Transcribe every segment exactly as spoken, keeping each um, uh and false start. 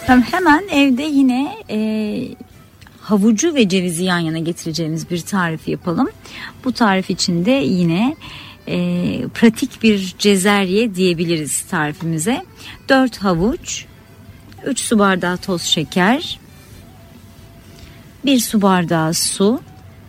Hemen evde yine e, havucu ve cevizi yan yana getireceğimiz bir tarif yapalım. Bu tarif için de yine e, pratik bir cezerye diyebiliriz tarifimize. dört havuç, üç su bardağı toz şeker, bir su bardağı su,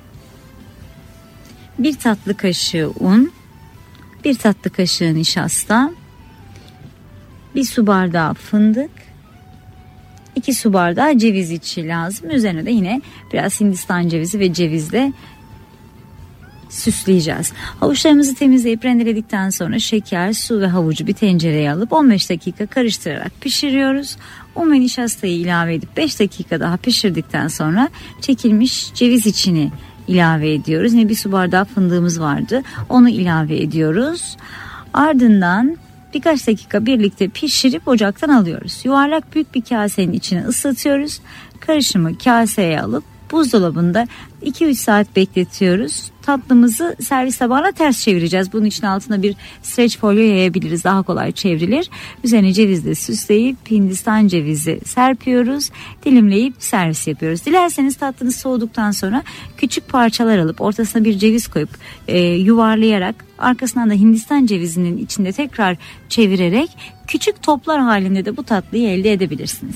bir tatlı kaşığı un, bir tatlı kaşığı nişasta, bir su bardağı fındık, iki su bardağı ceviz içi lazım. Üzerine de yine biraz Hindistan cevizi ve cevizle süsleyeceğiz. Havuçlarımızı temizleyip rendeledikten sonra şeker, su ve havucu bir tencereye alıp on beş dakika karıştırarak pişiriyoruz. Un ve nişastayı ilave edip beş dakika daha pişirdikten sonra çekilmiş ceviz içini ilave ediyoruz. Yine bir su bardağı fındığımız vardı. Onu ilave ediyoruz. Ardından birkaç dakika birlikte pişirip ocaktan alıyoruz. Yuvarlak büyük bir kasenin içine ıslatıyoruz. Karışımı kaseye alıp buzdolabında iki üç saat bekletiyoruz. Tatlımızı servis tabağına ters çevireceğiz. Bunun için altına bir streç folyo yayabiliriz. Daha kolay çevrilir. Üzerine cevizle süsleyip Hindistan cevizi serpiyoruz. Dilimleyip servis yapıyoruz. Dilerseniz tatlınız soğuduktan sonra küçük parçalar alıp ortasına bir ceviz koyup e, yuvarlayarak arkasından da Hindistan cevizinin içinde tekrar çevirerek küçük toplar halinde de bu tatlıyı elde edebilirsiniz.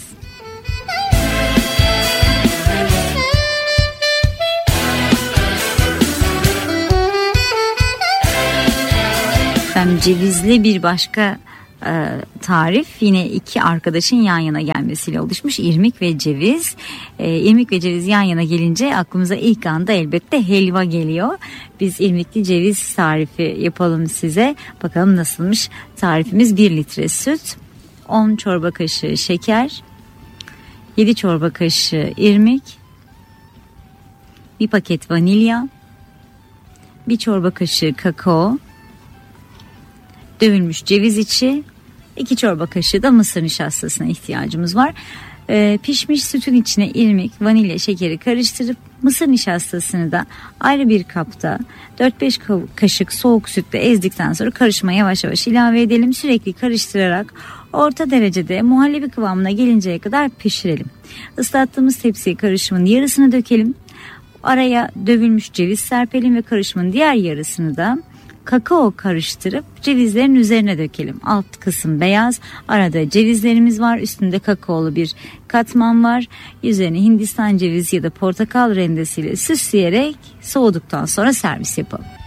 Cevizli bir başka e, tarif yine iki arkadaşın yan yana gelmesiyle oluşmuş. İrmik ve ceviz. E, irmik ve ceviz yan yana gelince aklımıza ilk anda elbette helva geliyor. Biz irmikli ceviz tarifi yapalım size. Bakalım nasılmış tarifimiz. bir litre süt, on çorba kaşığı şeker, yedi çorba kaşığı irmik, bir paket vanilya, bir çorba kaşığı kakao, dövülmüş ceviz içi, iki çorba kaşığı da mısır nişastasına ihtiyacımız var. Ee, pişmiş sütün içine irmik, vanilya, şekeri karıştırıp mısır nişastasını da ayrı bir kapta dört beş kaşık soğuk sütle ezdikten sonra karışıma yavaş yavaş ilave edelim. Sürekli karıştırarak orta derecede muhallebi kıvamına gelinceye kadar pişirelim. Islattığımız tepsiye karışımın yarısını dökelim. Araya dövülmüş ceviz serpelim ve karışımın diğer yarısını da kakao karıştırıp cevizlerin üzerine dökelim. Alt kısım beyaz, arada cevizlerimiz var, üstünde kakaolu bir katman var. Üzerine Hindistan cevizi ya da portakal rendesiyle süsleyerek soğuduktan sonra servis yapalım.